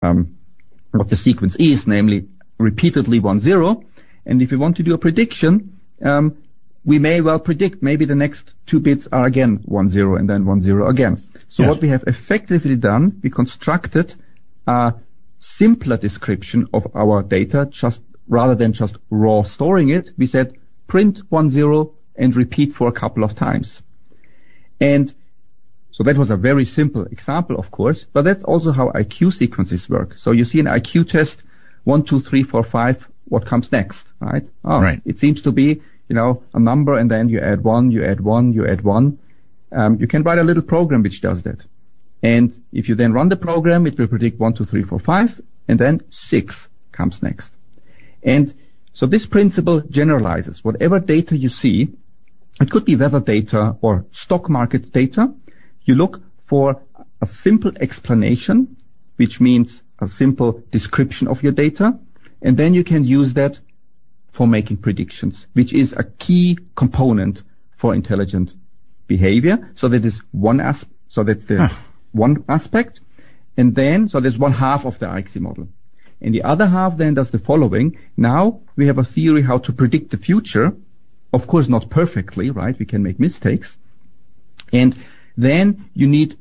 what the sequence is, namely repeatedly 1, 0. And if we want to do a prediction, we may well predict maybe the next 2 bits are again 1, 0 and then 1, 0 again. So what we have effectively done, we constructed a simpler description of our data, just rather than just raw storing it. We said print 1, 0 and repeat for a couple of times. And so that was a very simple example, of course, but that's also how IQ sequences work. So you see an IQ test, 1, 2, 3, 4, 5, what comes next, right? Right. It seems to be, a number, and then you add 1, you add 1, you add 1. You can write a little program which does that. And if you then run the program, it will predict 1, 2, 3, 4, 5, and then 6 comes next. And so this principle generalizes. Whatever data you see, it could be weather data or stock market data, you look for a simple explanation, which means a simple description of your data, and then you can use that for making predictions, which is a key component for intelligent behavior. So that is one aspect. So that's the one aspect. And then, so there's one half of the IXI model. And the other half then does the following. Now we have a theory how to predict the future. Of course, not perfectly, right? We can make mistakes. And then you need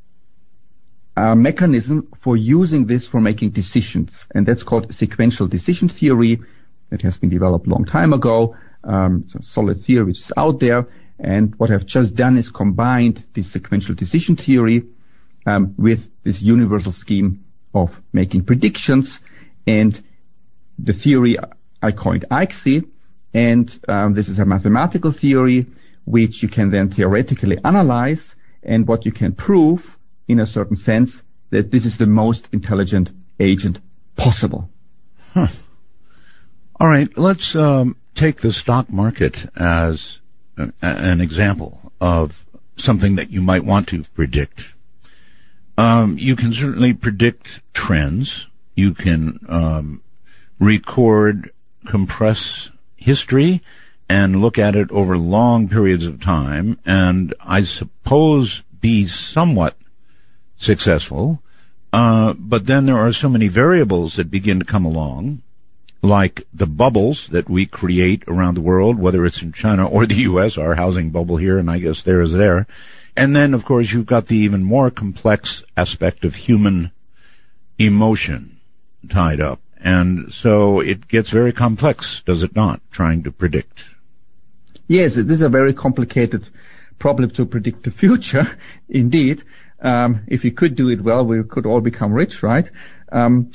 a mechanism for using this for making decisions. And that's called sequential decision theory. It has been developed a long time ago. It's a solid theory which is out there. And what I've just done is combined this sequential decision theory with this universal scheme of making predictions. And the theory I coined IXI. And this is a mathematical theory which you can then theoretically analyze. And what you can prove, in a certain sense, that this is the most intelligent agent possible. All right, let's take the stock market as an example of something that you might want to predict. You can certainly predict trends. You can record, compress history and look at it over long periods of time, and I suppose be somewhat successful. But then there are so many variables that begin to come along, like the bubbles that we create around the world, whether it's in China or the U.S., our housing bubble here, and I guess there is there. And then, of course, you've got the even more complex aspect of human emotion tied up. And so it gets very complex, does it not, trying to predict? Yes, this is a very complicated problem to predict the future, indeed. If we could do it well, we could all become rich, right? And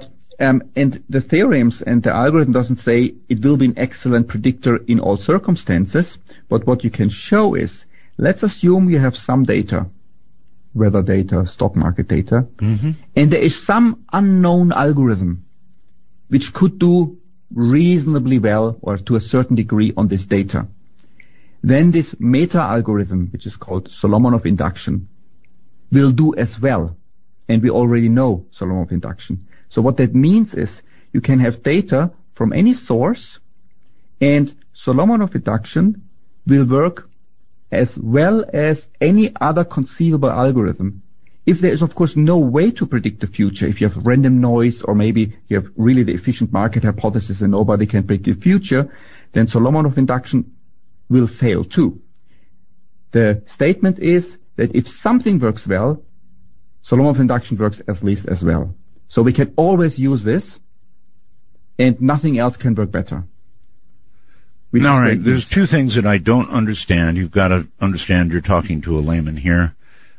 the theorems and the algorithm doesn't say it will be an excellent predictor in all circumstances, but what you can show is, let's assume you have some data, weather data, stock market data, and there is some unknown algorithm which could do reasonably well or to a certain degree on this data. Then this meta-algorithm, which is called Solomonov induction, will do as well. And we already know Solomonov induction. So what that means is you can have data from any source, and Solomonov induction will work as well as any other conceivable algorithm. If there is, of course, no way to predict the future, if you have random noise or maybe you have really the efficient market hypothesis and nobody can predict the future, then Solomonov induction will fail too. The statement is that if something works well, Solomonov induction works at least as well. So we can always use this, and nothing else can work better. All right, there's two things that I don't understand. You've got to understand you're talking to a layman here.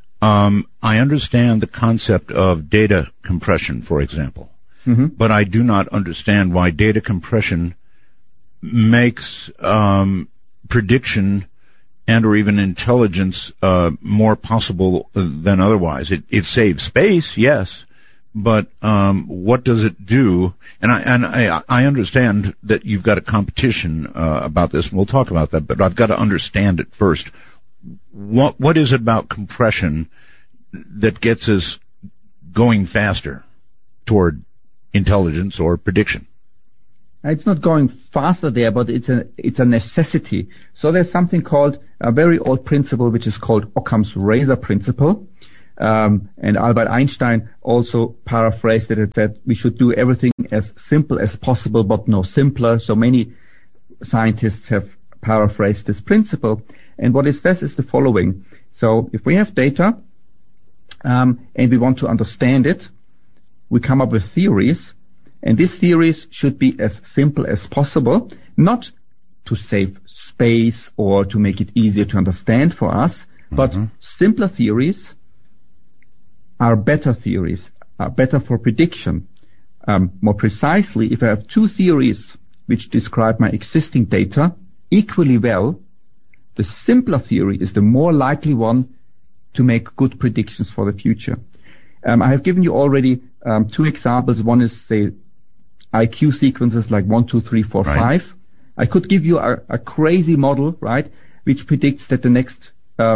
I understand the concept of data compression, for example, but I do not understand why data compression makes prediction and or even intelligence more possible than otherwise. It saves space, yes, but what does it do? And I understand that you've got a competition about this, and we'll talk about that, but I've got to understand it first. What is it about compression that gets us going faster toward intelligence or prediction? It's not going faster there, but it's a necessity. So there's something called a very old principle, which is called Occam's razor principle, And Albert Einstein also paraphrased it and said we should do everything as simple as possible, but no simpler. So many scientists have paraphrased this principle. And what it says is the following. So if we have data, and we want to understand it, we come up with theories, and these theories should be as simple as possible, not to save space or to make it easier to understand for us, but simpler theories are better theories, are better for prediction. More precisely, if I have two theories which describe my existing data equally well, the simpler theory is the more likely one to make good predictions for the future. I have given you already two examples. One is, say, IQ sequences like 1, 2, 3, 4, 5. I could give you a crazy model, right, which predicts that the next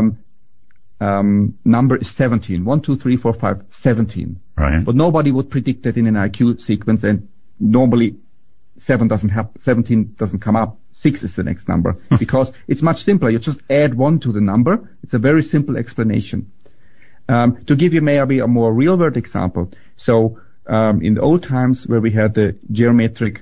number is 17. 1, 2, 3, 4, 5, 17. Right. But nobody would predict that in an IQ sequence, and normally 17 doesn't come up. 6 is the next number because it's much simpler. You just add 1 to the number. It's a very simple explanation. To give you maybe a more real-world example, so in the old times where we had the geocentric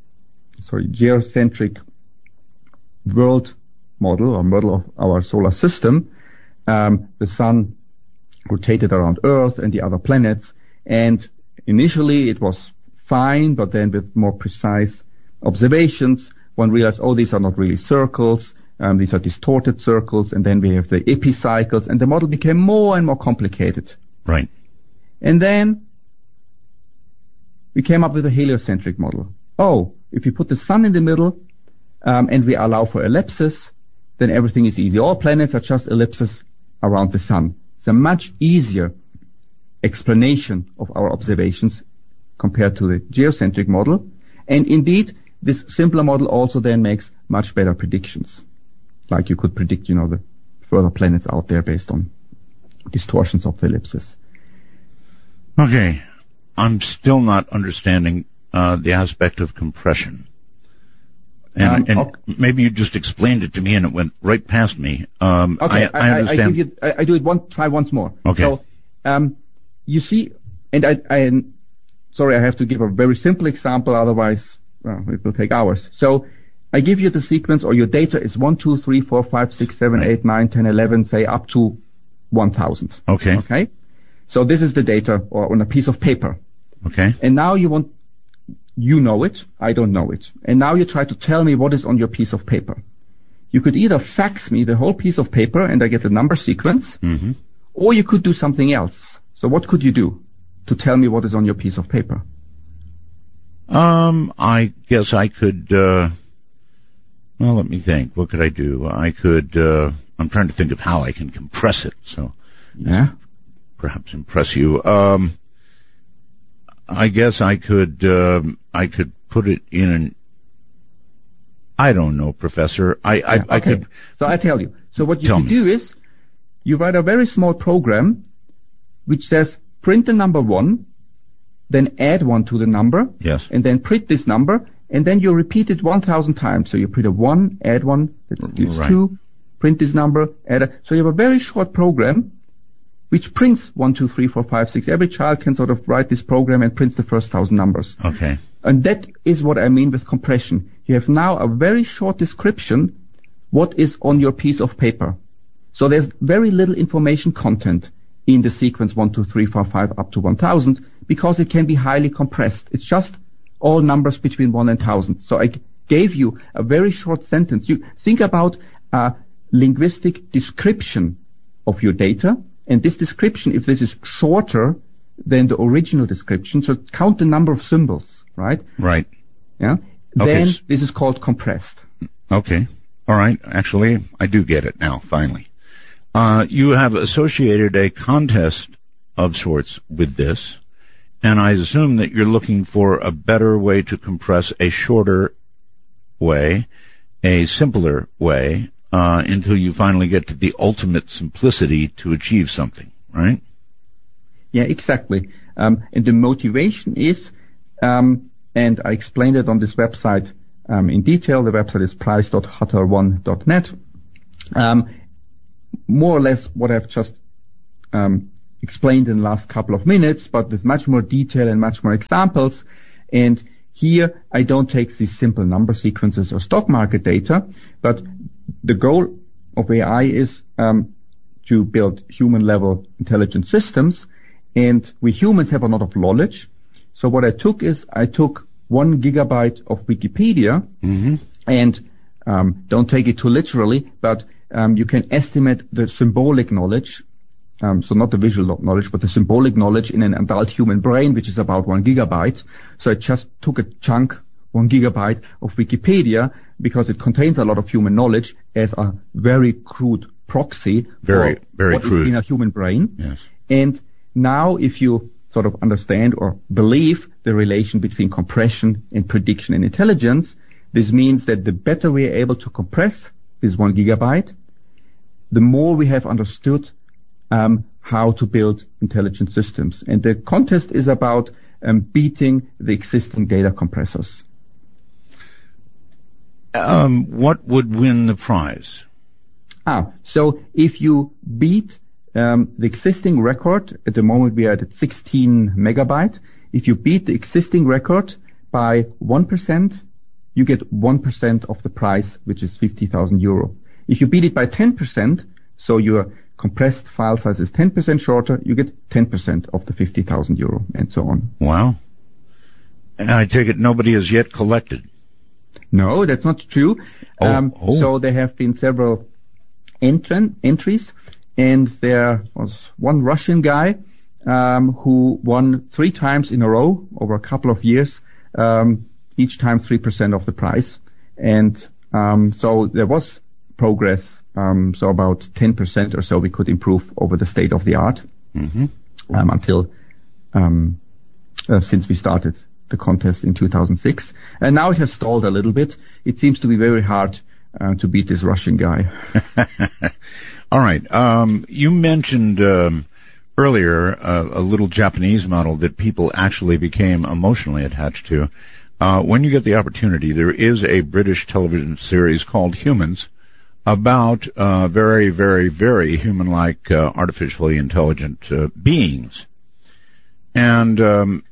world model or model of our solar system, the sun rotated around Earth and the other planets, and initially it was fine, but then with more precise observations, one realized, these are not really circles, these are distorted circles, and then we have the epicycles, and the model became more and more complicated. Right. And then we came up with a heliocentric model. If you put the sun in the middle, and we allow for ellipses, then everything is easy. All planets are just ellipses around the sun. It's a much easier explanation of our observations compared to the geocentric model. And indeed, this simpler model also then makes much better predictions. Like you could predict, the further planets out there based on distortions of the ellipses. Okay. I'm still not understanding the aspect of compression. And maybe you just explained it to me and it went right past me. Okay, I understand. I do it try once more. Okay. So, you see, and sorry, I have to give a very simple example, otherwise, it will take hours. So, I give you the sequence, or your data is 1, 2, 3, 4, 5, 6, 7, 8, 9, 10, 11, say up to 1,000. Okay. Okay. So this is the data, or on a piece of paper. Okay. And now you know it, I don't know it. And now you try to tell me what is on your piece of paper. You could either fax me the whole piece of paper and I get the number sequence, or you could do something else. So what could you do to tell me what is on your piece of paper? I guess I could, let me think. What could I do? I'm trying to think of how I can compress it. So, yeah, perhaps impress you. I guess I could put it in I don't know, Professor. I could. So I tell you. So what you can do is, you write a very small program, which says print the number 1, then add 1 to the number. Yes. And then print this number, and then you repeat it 1,000 times. So you print a 1, add 1, that gives 2, print this number, add so you have a very short program, which prints 1, 2, 3, 4, 5, 6. Every child can sort of write this program and prints the first 1,000 numbers. Okay. And that is what I mean with compression. You have now a very short description what is on your piece of paper. So there's very little information content in the sequence 1, 2, 3, 4, 5 up to 1,000 because it can be highly compressed. It's just all numbers between 1 and 1,000. So I gave you a very short sentence. You think about a linguistic description of your data. And this description, if this is shorter than the original description, so count the number of symbols, right? Right. Yeah. Then this is called compressed. Okay. All right. Actually, I do get it now, finally. You have associated a contest of sorts with this, and I assume that you're looking for a better way to compress a shorter way, a simpler way, until you finally get to the ultimate simplicity to achieve something, right? Yeah, exactly. And the motivation is, and I explained it on this website in detail. The website is price.hutter1.net. More or less what I've just explained in the last couple of minutes, but with much more detail and much more examples. And here I don't take these simple number sequences or stock market data, but the goal of AI is to build human-level intelligent systems, and we humans have a lot of knowledge. So what I took 1 gigabyte of Wikipedia, and don't take it too literally, but you can estimate the symbolic knowledge, so not the visual knowledge, but the symbolic knowledge in an adult human brain, which is about 1 gigabyte. So I just took a chunk, 1 gigabyte of Wikipedia, because it contains a lot of human knowledge, as a very crude proxy very what crude is in a human brain. Yes. And now if you sort of understand or believe the relation between compression and prediction and intelligence, this means that the better we are able to compress this 1 gigabyte, the more we have understood how to build intelligent systems. And the contest is about beating the existing data compressors. What would win the prize? So if you beat the existing record, at the moment we are at 16 megabyte, if you beat the existing record by 1%, you get 1% of the price, which is 50,000 euro. If you beat it by 10%, so your compressed file size is 10% shorter, you get 10% of the 50,000 euro, and so on. Wow. And I take it nobody has yet collected. No, that's not true. So there have been several entries, and there was one Russian guy who won 3 times in a row over a couple of years, each time 3% of the price. And so there was progress, so about 10% or so we could improve over the state of the art until since we started the contest in 2006. And now it has stalled a little bit. It seems to be very hard to beat this Russian guy. All right. You mentioned earlier a little Japanese model that people actually became emotionally attached to. When you get the opportunity, there is a British television series called Humans about very, very, very human-like artificially intelligent beings. And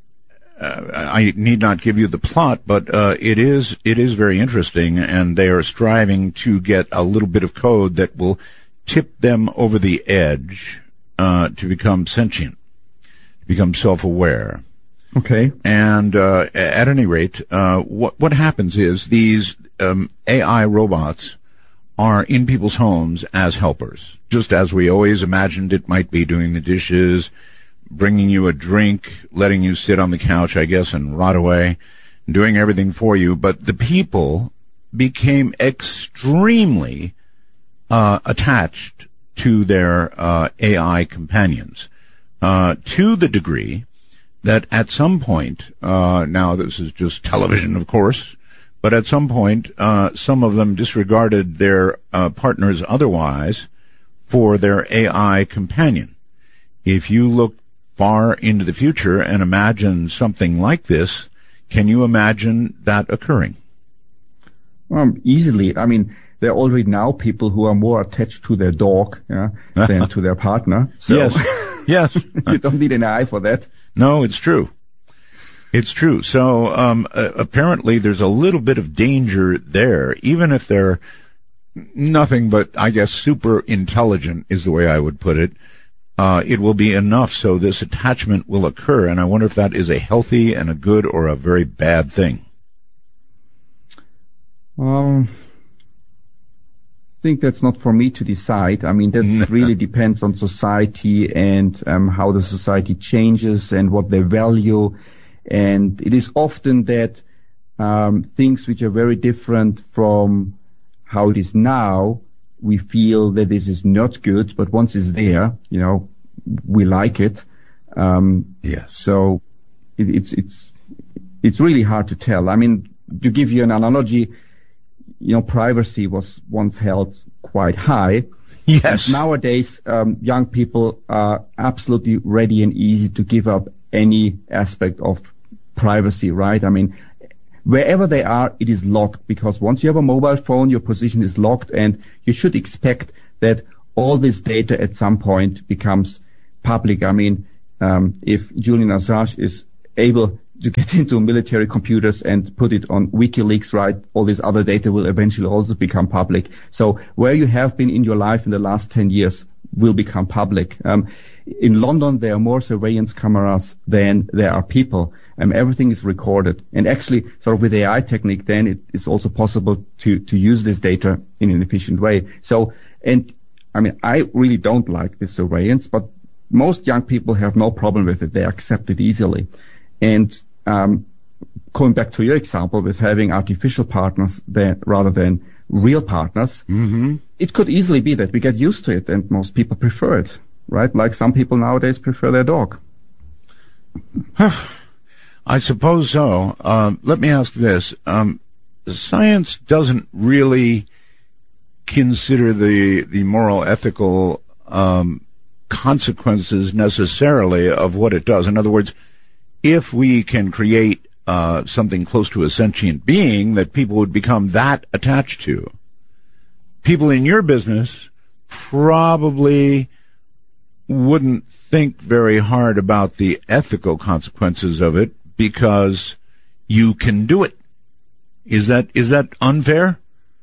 I need not give you the plot, but it is very interesting, and they are striving to get a little bit of code that will tip them over the edge to become sentient, to become self-aware. Okay. And at any rate, what happens is these AI robots are in people's homes as helpers, just as we always imagined it might be, doing the dishes, bringing you a drink, letting you sit on the couch, I guess, and rot away, doing everything for you. But the people became extremely attached to their AI companions, to the degree that at some point, now this is just television, of course, but at some point, some of them disregarded their partners otherwise for their AI companion. If you look far into the future and imagine something like this, can you imagine that occurring? Easily. I mean, there are already now people who are more attached to their dog than to their partner. So Yes. You don't need an eye for that. No, it's true. It's true. So apparently there's a little bit of danger there, even if they're nothing but, I guess, super intelligent is the way I would put it. It will be enough so this attachment will occur, and I wonder if that is a healthy and a good or a very bad thing. I think that's not for me to decide. I mean, that really depends on society and how the society changes and what they value. And it is often that things which are very different from how it is now, we feel that this is not good, but once it's there, we like it. Yes. So it's really hard to tell. I mean, to give you an analogy, privacy was once held quite high. Yes. And nowadays, young people are absolutely ready and easy to give up any aspect of privacy, right? I mean, wherever they are, it is locked, because once you have a mobile phone, your position is locked, and you should expect that all this data at some point becomes public. I mean, if Julian Assange is able to get into military computers and put it on WikiLeaks, right, all this other data will eventually also become public. So where you have been in your life in the last 10 years will become public. In London, there are more surveillance cameras than there are people. Everything is recorded. And actually, sort of with AI technique, then it is also possible to use this data in an efficient way. So, and I mean, I really don't like this surveillance, but most young people have no problem with it. They accept it easily. And going back to your example with having artificial partners rather than real partners, it could easily be that we get used to it and most people prefer it, right? Like some people nowadays prefer their dog. I suppose so. Let me ask this. Science doesn't really consider the moral, ethical consequences necessarily of what it does. In other words, if we can create something close to a sentient being that people would become that attached to, people in your business probably wouldn't think very hard about the ethical consequences of it because you can do it. Is that unfair?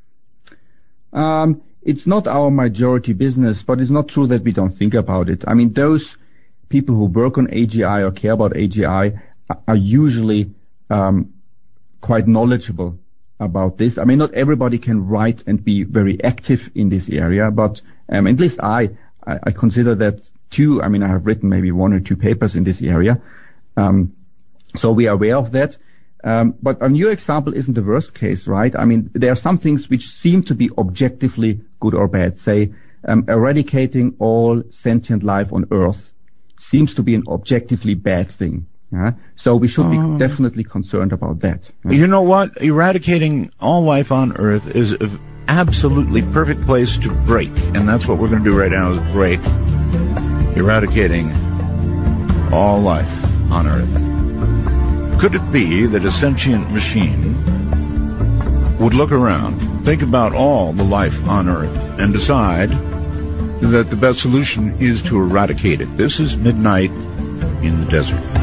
It's not our majority business, but it's not true that we don't think about it. I mean, those people who work on AGI or care about AGI are usually quite knowledgeable about this. I mean, not everybody can write and be very active in this area, but at least I consider that too. I mean, I have written maybe 1 or 2 papers in this area, so we are aware of that. But on your example isn't the worst case, right? I mean, there are some things which seem to be objectively good or bad. Say, eradicating all sentient life on Earth seems to be an objectively bad thing. So we should be definitely concerned about that. You know what? Eradicating all life on Earth is an absolutely perfect place to break. And that's what we're going to do right now is break. Eradicating all life on Earth. Could it be that a sentient machine would look around, think about all the life on Earth, and decide that the best solution is to eradicate it? This is Midnight in the Desert.